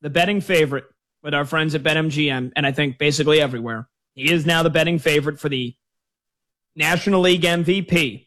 the betting favorite with our friends at BetMGM, and I think basically everywhere. He is now the betting favorite for the National League MVP.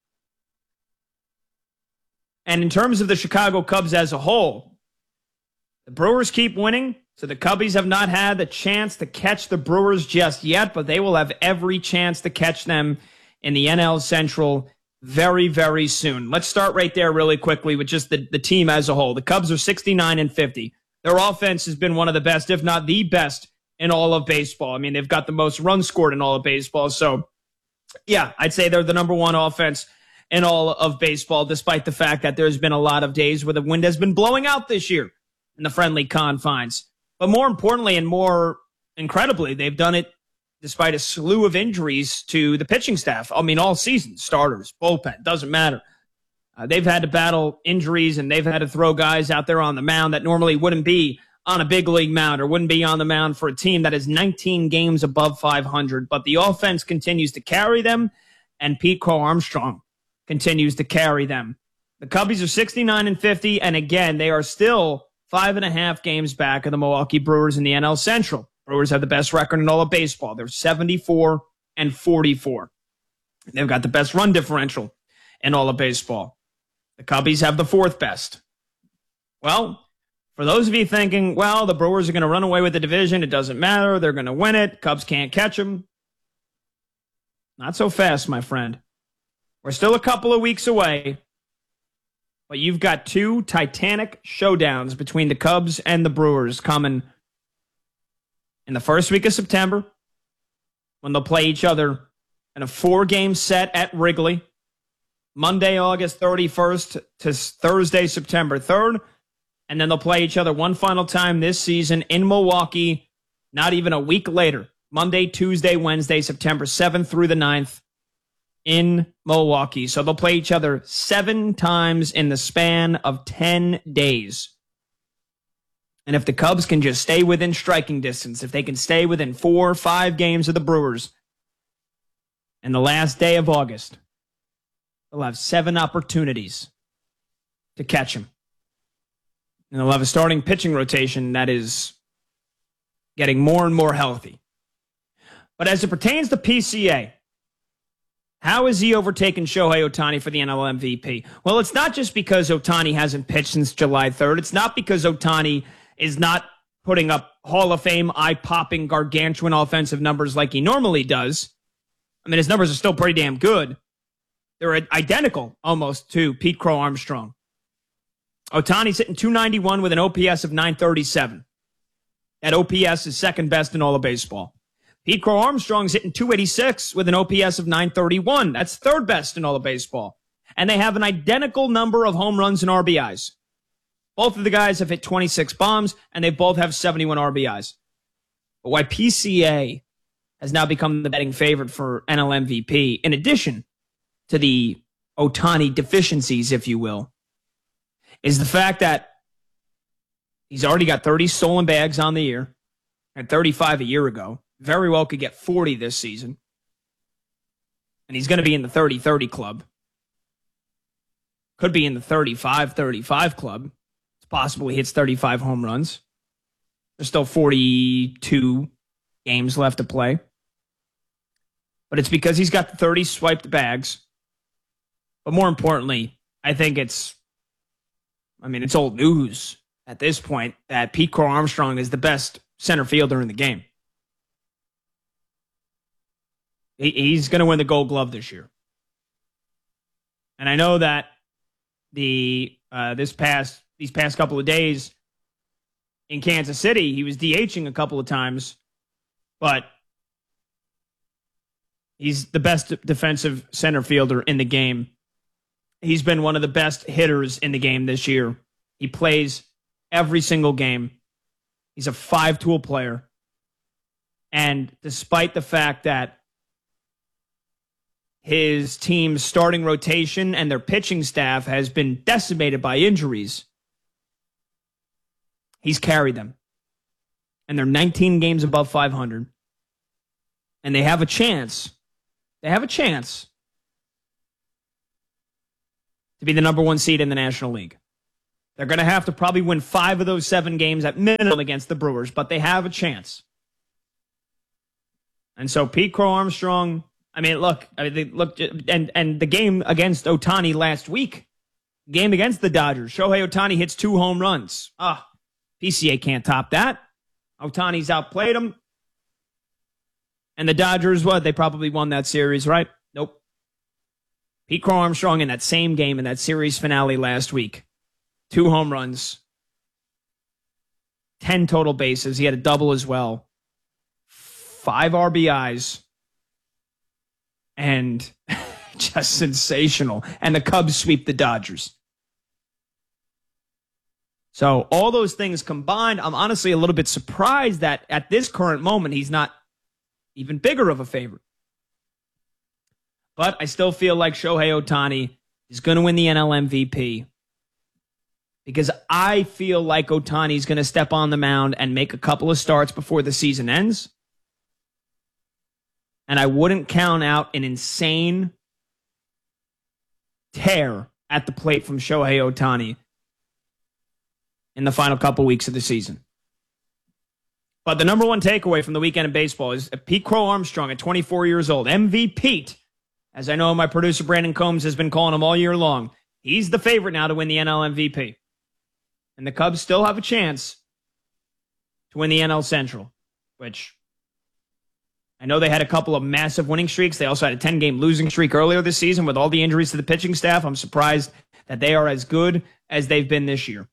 And in terms of the Chicago Cubs as a whole, the Brewers keep winning, so the Cubbies have not had the chance to catch the Brewers just yet, but they will have every chance to catch them in the NL Central very, very soon. Let's start right there really quickly with just the team as a whole. The Cubs are 69-50. Their offense has been one of the best, if not the best, in all of baseball. I mean, they've got the most runs scored in all of baseball. So, yeah, I'd say they're the number one offense in all of baseball, despite the fact that there's been a lot of days where the wind has been blowing out this year in the friendly confines. But more importantly and more incredibly, they've done it despite a slew of injuries to the pitching staff. I mean, all season, starters, bullpen, doesn't matter. They've had to battle injuries, and they've had to throw guys out there on the mound that normally wouldn't be on a big league mound or wouldn't be on the mound for a team that is 19 games above 500. But the offense continues to carry them, and Pete Crow Armstrong continues to carry them. The Cubbies are 69-50, and again, they are still 5.5 games back of the Milwaukee Brewers in the NL Central. Brewers have the best record in all of baseball. They're 74-44. They've got the best run differential in all of baseball. The Cubbies have the fourth best. Well, for those of you thinking, well, the Brewers are going to run away with the division, it doesn't matter, they're going to win it, Cubs can't catch them. Not so fast, my friend. We're still a couple of weeks away, but you've got two titanic showdowns between the Cubs and the Brewers coming in the first week of September, when they'll play each other in a 4-game set at Wrigley, Monday, August 31st to Thursday, September 3rd. And then they'll play each other one final time this season in Milwaukee, not even a week later, Monday, Tuesday, Wednesday, September 7th through the 9th in Milwaukee. So they'll play each other 7 times in the span of 10 days. And if the Cubs can just stay within striking distance, if they can stay within 4 or 5 games of the Brewers in the last day of August, they'll have 7 opportunities to catch him. And they'll have a starting pitching rotation that is getting more and more healthy. But as it pertains to PCA, how has he overtaken Shohei Ohtani for the NL MVP? Well, it's not just because Ohtani hasn't pitched since July 3rd. It's not because Ohtani is not putting up Hall of Fame, eye-popping, gargantuan offensive numbers like he normally does. I mean, his numbers are still pretty damn good. They're identical almost to Pete Crow Armstrong. Ohtani's hitting .291 with an OPS of .937. That OPS is second best in all of baseball. Pete Crow Armstrong's hitting .286 with an OPS of .931. That's third best in all of baseball. And they have an identical number of home runs and RBIs. Both of the guys have hit 26 bombs, and they both have 71 RBIs. But why PCA has now become the betting favorite for NL MVP, in addition to the Ohtani deficiencies, if you will, is the fact that he's already got 30 stolen bags on the year, and 35 a year ago. Very well could get 40 this season. And he's going to be in the 30-30 club. Could be in the 35-35 club. It's possible he hits 35 home runs. There's still 42 games left to play. But it's because he's got the 30 swiped bags. But more importantly, I think it's old news at this point that Pete Crow Armstrong is the best center fielder in the game. He's going to win the Gold Glove this year. And I know that these past couple of days in Kansas City, he was DHing a couple of times, but he's the best defensive center fielder in the game. He's been one of the best hitters in the game this year. He plays every single game. He's a 5-tool player. And despite the fact that his team's starting rotation and their pitching staff has been decimated by injuries, he's carried them. And they're 19 games above 500. And they have a chance. They have a chance to be the number 1 seed in the National League. They're going to have to probably win 5 of those 7 games at minimum against the Brewers, but they have a chance. And so Pete Crow Armstrong, and the game against Ohtani last week, game against the Dodgers, Shohei Ohtani hits 2 home runs. PCA can't top that. Ohtani's outplayed him. And the Dodgers, they probably won that series, right? Nope. Pete Crow Armstrong in that same game in that series finale last week. 2 home runs. 10 total bases. He had a double as well. 5 RBIs. And just sensational. And the Cubs sweep the Dodgers. So all those things combined, I'm honestly a little bit surprised that at this current moment, he's not even bigger of a favorite. But I still feel like Shohei Ohtani is going to win the NL MVP because I feel like Ohtani's going to step on the mound and make a couple of starts before the season ends. And I wouldn't count out an insane tear at the plate from Shohei Ohtani in the final couple weeks of the season. But the number one takeaway from the weekend in baseball is Pete Crow Armstrong at 24 years old, MVP, as I know my producer Brandon Combs has been calling him all year long. He's the favorite now to win the NL MVP. And the Cubs still have a chance to win the NL Central, which I know they had a couple of massive winning streaks. They also had a 10-game losing streak earlier this season with all the injuries to the pitching staff. I'm surprised that they are as good as they've been this year.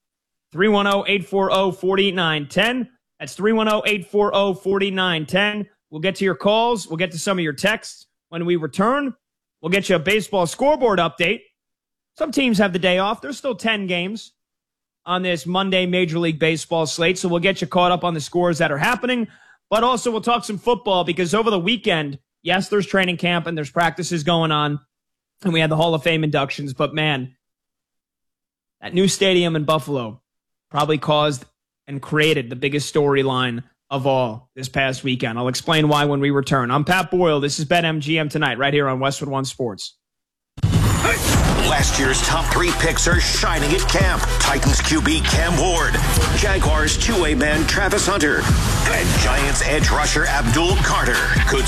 310-840-4910. That's 310-840-4910. We'll get to your calls. We'll get to some of your texts. When we return, we'll get you a baseball scoreboard update. Some teams have the day off. There's still 10 games on this Monday Major League Baseball slate, so we'll get you caught up on the scores that are happening. But also we'll talk some football because over the weekend, yes, there's training camp and there's practices going on, and we had the Hall of Fame inductions. But, man, that new stadium in Buffalo probably caused and created the biggest storyline of all this past weekend. I'll explain why when we return. I'm Pat Boyle. This is BetMGM Tonight right here on Westwood One Sports. Last year's top 3 picks are shining at camp. Titans QB Cam Ward, Jaguars two-way man Travis Hunter, and Giants edge rusher Abdul Carter. Could